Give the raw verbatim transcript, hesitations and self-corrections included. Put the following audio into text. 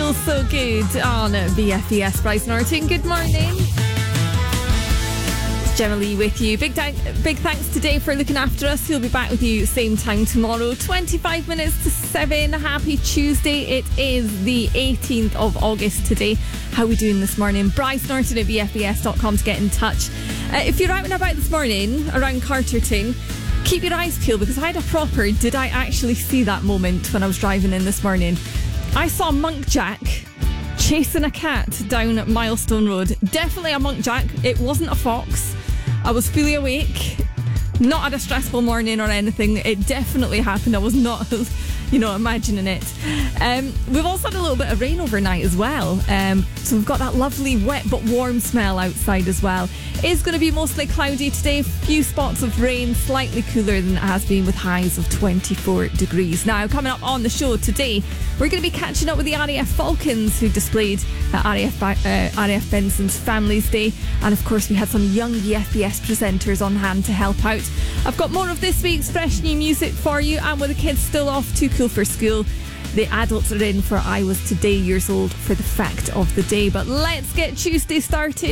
Feels so good on B F E S. Bryce Norton, good morning. Gemma Lee with you. Big, th- big thanks today for looking after us. He'll be back with you same time tomorrow. twenty-five minutes to seven. Happy Tuesday. It is the eighteenth of August today. How are we doing this morning? Bryce Norton at B F E S dot com to get in touch. Uh, if you're out and about this morning around Carterton, keep your eyes peeled, because I had a proper did I actually see that moment when I was driving in this morning. I saw Monk Jack chasing a cat down Milestone Road. Definitely a Monk Jack. It wasn't a fox. I was fully awake, not had a stressful morning or anything. It definitely happened. I was not, you know, imagining it. Um, we've also had a little bit of rain overnight as well. Um, so we've got that lovely wet but warm smell outside as well. It is going to be mostly cloudy today. Few spots of rain, slightly cooler than it has been, with highs of twenty-four degrees. Now, coming up on the show today, we're going to be catching up with the R A F Falcons, who displayed at R A F, uh, R A F Benson's Families Day. And of course, we had some young B F B S presenters on hand to help out. I've got more of this week's fresh new music for you, and with the kids still off, too cool for school, the adults are in for I Was Today Years Old for the fact of the day. But let's get Tuesday started.